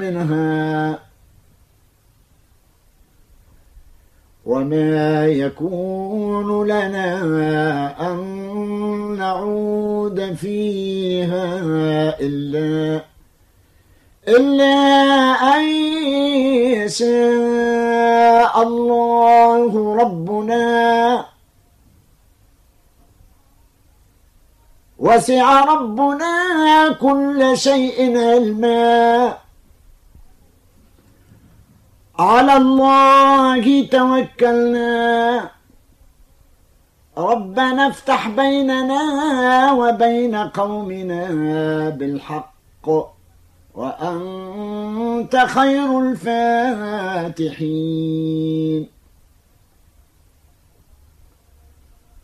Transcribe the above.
منها وما يكون لنا أن نعود فيها إلا أن يشاء الله ربنا وسع ربنا كل شيء علما على الله توكلنا ربنا افتح بيننا وبين قومنا بالحق وأنت خير الفاتحين